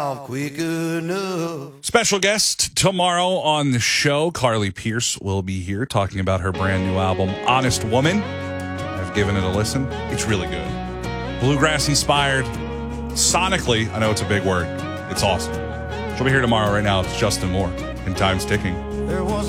quick enough. Special guest tomorrow on the show, Carly Pearce will be here talking about her brand new album, Honest Woman. I've given it a listen. It's really good. Bluegrass inspired. Sonically, I know it's a big word. It's awesome. She'll be here tomorrow. Right now, it's Justin Moore, and time's ticking. There was